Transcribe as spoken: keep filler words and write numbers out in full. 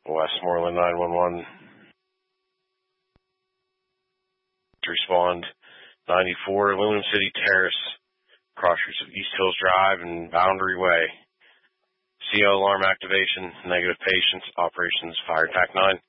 Westmoreland nine one one. To respond, ninety-four Aluminum City Terrace, crossroads of East Hills Drive and Boundary Way. C O alarm activation, negative patients, operations, fire attack nine.